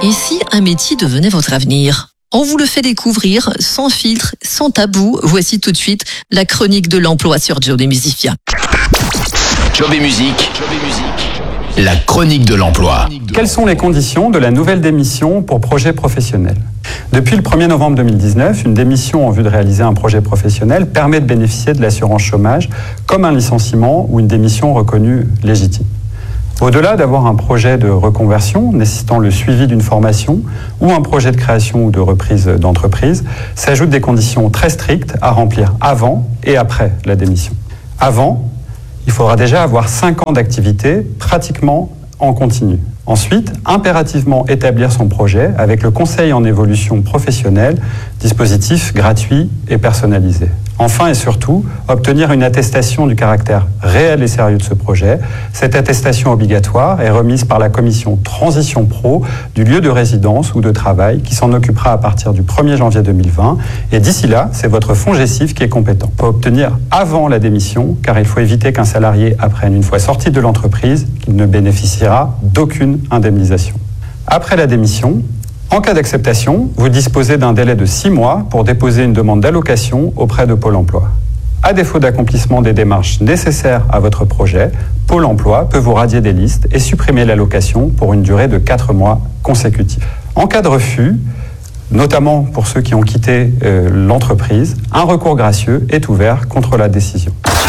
Et si un métier devenait votre avenir ? On vous le fait découvrir sans filtre, sans tabou. Voici tout de suite la chronique de l'emploi sur Job et Musifia. Job et musique. La chronique de l'emploi. Quelles sont les conditions de la nouvelle démission pour projet professionnel ? Depuis le 1er novembre 2019, une démission en vue de réaliser un projet professionnel permet de bénéficier de l'assurance chômage comme un licenciement ou une démission reconnue légitime. Au-delà d'avoir un projet de reconversion nécessitant le suivi d'une formation ou un projet de création ou de reprise d'entreprise, s'ajoutent des conditions très strictes à remplir avant et après la démission. Avant, il faudra déjà avoir 5 ans d'activité pratiquement en continu. Ensuite, impérativement établir son projet avec le conseil en évolution professionnelle, dispositif gratuit et personnalisé. Enfin et surtout, obtenir une attestation du caractère réel et sérieux de ce projet. Cette attestation obligatoire est remise par la commission Transition Pro du lieu de résidence ou de travail qui s'en occupera à partir du 1er janvier 2020. Et d'ici là, c'est votre FONGECIF qui est compétent. Il faut obtenir avant la démission, car il faut éviter qu'un salarié apprenne une fois sorti de l'entreprise qu'il ne bénéficiera d'aucune indemnisation. Après la démission, en cas d'acceptation, vous disposez d'un délai de 6 mois pour déposer une demande d'allocation auprès de Pôle emploi. À défaut d'accomplissement des démarches nécessaires à votre projet, Pôle emploi peut vous radier des listes et supprimer l'allocation pour une durée de 4 mois consécutifs. En cas de refus, notamment pour ceux qui ont quitté l'entreprise, un recours gracieux est ouvert contre la décision.